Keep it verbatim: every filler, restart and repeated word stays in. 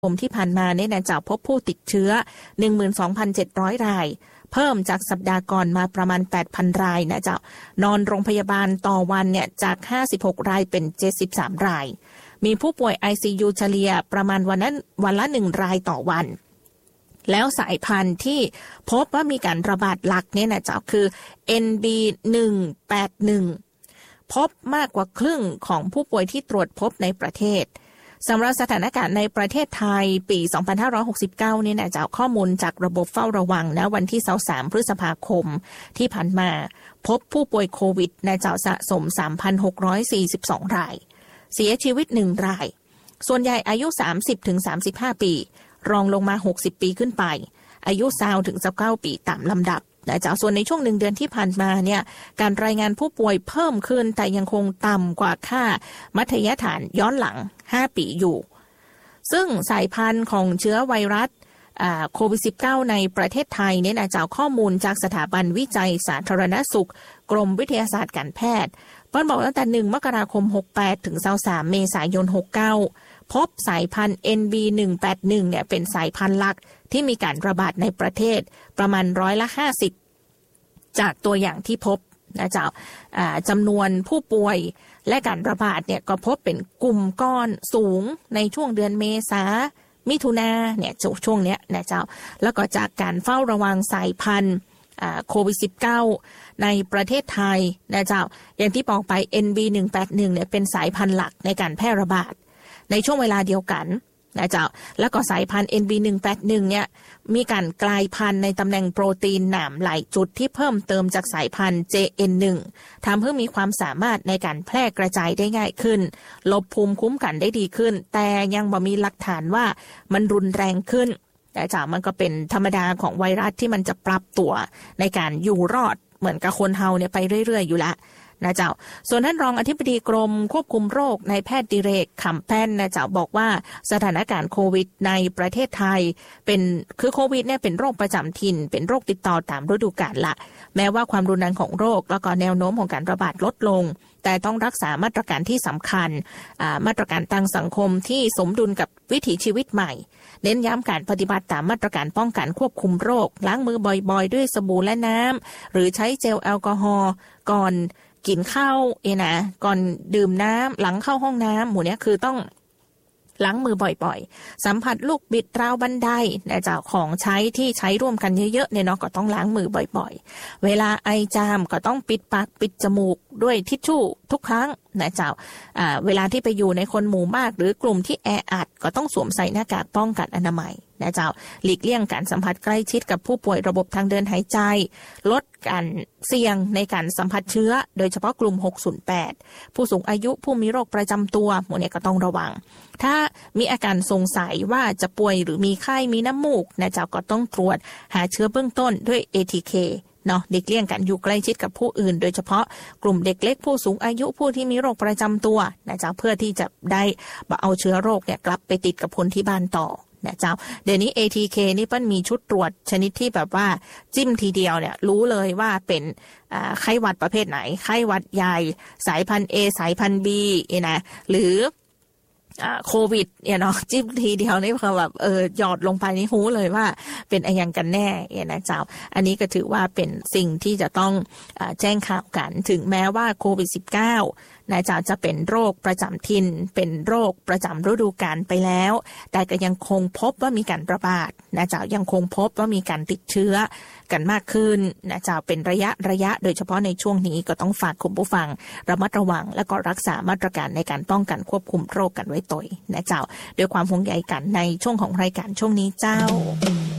คมที่ผ่านมาเนี่ยนะจะพบผู้ติดเชื้อ หนึ่งหมื่นสองพันเจ็ดร้อย รายเพิ่มจากสัปดาห์ก่อนมาประมาณ แปดพัน รายนะจะนอนโรงพยาบาลต่อวันเนี่ยจากห้าสิบหกรายเป็นเจ็ดสิบสามรายมีผู้ป่วย ไอ ซี ยู เฉลี่ยประมาณวันนั้นวันละหนึ่งรายต่อวันแล้วสายพันธุ์ที่พบว่ามีการระบาดหลักเนี่ยนะจะคือ เอ็น บี หนึ่งแปดหนึ่ง พบมากกว่าครึ่งของผู้ป่วยที่ตรวจพบในประเทศสำหรับสถานการณ์ในประเทศไทยปี สองพันห้าร้อยหกสิบเก้า เนี่ยนะจากข้อมูลจากระบบเฝ้าระวังนะวันที่สามพฤษภาคมที่ผ่านมาพบผู้ป่วยโควิดในเจ้าสะสม สามพันหกร้อยสี่สิบสอง รายเสียชีวิตหนึ่งรายส่วนใหญ่อายุ สามสิบถึงสามสิบห้า ปีรองลงมาหกสิบปีขึ้นไปอายุยี่สิบถึงสิบเก้าปีตามลำดับนะจากส่วนในช่วงหนึ่งเดือนที่ผ่านมาเนี่ยการรายงานผู้ป่วยเพิ่มขึ้นแต่ยังคงต่ำกว่าค่ามัธยฐานย้อนหลังห้าปีอยู่ซึ่งสายพันธุ์ของเชื้อไวรัสโควิด สิบเก้า ในประเทศไทยเนี่ยนะจากข้อมูลจากสถาบันวิจัยสาธารณสุขกรมวิทยาศาสตร์การแพทย์เพิ่นบอกตั้งแต่หนึ่งมกราคมหกสิบแปดถึงยี่สิบสามเมษายนหกสิบเก้าพบสายพันธุ์ เอ็น บี หนึ่งแปดหนึ่ง เนี่ยเป็นสายพันธุ์หลักที่มีการระบาดในประเทศประมาณร้อยละห้าสิบจากตัวอย่างที่พบนะจ๊ะจำนวนผู้ป่วยและการระบาดเนี่ยก็พบเป็นกลุ่มก้อนสูงในช่วงเดือนเมษามิถุนาเนี่ยช่วงเนี้ยนะจ๊ะแล้วก็จากการเฝ้าระวังสายพันธุ์โควิด สิบเก้า ในประเทศไทยนะจ๊ะอย่างที่บอกไป เอ็น บี หนึ่งแปดหนึ่ง เนี่ยเป็นสายพันธุ์หลักในการแพร่ระบาดในช่วงเวลาเดียวกันนะจ๊ะแล้วก็สายพันธุ์ เอ็น บี หนึ่งแปดหนึ่ง เนี่ยมีการกลายพันธุ์ในตำแหน่งโปรตีนหนามหลายจุดที่เพิ่มเติมจากสายพันธุ์ เจ เอ็น หนึ่ง ทำให้มีความสามารถในการแพร่กระจายได้ง่ายขึ้นลดภูมิคุ้มกันได้ดีขึ้นแต่ยังบ่มีหลักฐานว่ามันรุนแรงขึ้นแต่จากมันก็เป็นธรรมดาของไวรัสที่มันจะปรับตัวในการอยู่รอดเหมือนกับคนเฮาเนี่ยไปเรื่อยๆอยู่ละนะเจ้าส่วนท่านรองอธิบดีกรมควบคุมโรคนายแพทย์ดิเรกขำแป้นนะเจ้าบอกว่าสถานการณ์โควิดในประเทศไทยเป็นคือโควิดเนี่ยเป็นโรคประจำถิ่นเป็นโรคติดต่อตามฤดูกาลละแม้ว่าความรุนแรงของโรคแล้วก็แนวโน้มของการระบาดลดลงแต่ต้องรักษามาตรการที่สำคัญมาตรการทางสังคมที่สมดุลกับวิถีชีวิตใหม่เน้นย้ำการปฏิบัติตามมาตรการป้องกันควบคุมโรคล้างมือบ่อยๆด้วยสบู่และน้ำหรือใช้เจลแอลกอฮอล์ก่อนกินข้าวเอนะก่อนดื่มน้ำหลังเข้าห้องน้ำหมู่นี้คือต้องล้างมือบ่อยๆสัมผัสลูกบิดราวบันไดนะจ๊ะของใช้ที่ใช้ร่วมกันเยอะๆเนี่ยเนาะก็ต้องล้างมือบ่อยๆเวลาไอจามก็ต้องปิดปากปิดจมูกด้วยทิชชู่ทุกครั้งนะจ๊ะอ่าเวลาที่ไปอยู่ในคนหมู่มากหรือกลุ่มที่แออัดก็ต้องสวมใส่หน้ากากป้องกันอนามัยนะจ๊ะหลีกเลี่ยงการสัมผัสใกล้ชิดกับผู้ป่วยระบบทางเดินหายใจลดการเสี่ยงในการสัมผัสเชื้อโดยเฉพาะกลุ่มหกศูนย์แปดผู้สูงอายุผู้มีโรคประจำตัวหมู่นี้ก็ต้องระวังถ้ามีอาการสงสัยว่าจะป่วยหรือมีไข้มีน้ำมูกนะจ๊ะก็ต้องตรวจหาเชื้อเบื้องต้นด้วย เอ ที เค เนาะเด็กเลี่ยงการอยู่ใกล้ชิดกับผู้อื่นโดยเฉพาะกลุ่มเด็กเล็กผู้สูงอายุผู้ที่มีโรคประจำตัวนะจ๊ะเพื่อที่จะได้เอาเชื้อโรคเนี่ยกลับไปติดกับคนที่บ้านต่อนะเจ้าเดี๋ยวนี้ เอ ที เค นี่เปิ้ลมีชุดตรวจชนิดที่แบบว่าจิ้มทีเดียวเนี่ยรู้เลยว่าเป็นไข้หวัดประเภทไหนไข้หวัดใหญ่สายพันธุ์ A สายพันธุ์ B เอนะหรือโควิดเนี่ยเนาะจิ้มทีเดียวนี่คือแบบเออหยอดลงไปนี่รู้เลยว่าเป็นอะไรกันแน่เนี่ยนะเจ้าอันนี้ก็ถือว่าเป็นสิ่งที่จะต้องแจ้งข่าวกันถึงแม้ว่าโควิด สิบเก้า นะจ๊ะจะเป็นโรคประจำถิ่นเป็นโรคประจำฤดูกาลไปแล้วแต่ก็ยังคงพบว่ามีการระบาดนะจ๊ะยังคงพบว่ามีการติดเชื้อกันมากขึ้นนะจ๊ะเป็นระยะระยะโดยเฉพาะในช่วงนี้ก็ต้องฝากคุณผู้ฟังระมัดระวังและก็รักษามาตรการในการป้องกันควบคุมโรคกันไว้ตัวนะจ๊ะด้วยความห่วงใยกันในช่วงของรายการช่วงนี้เจ้า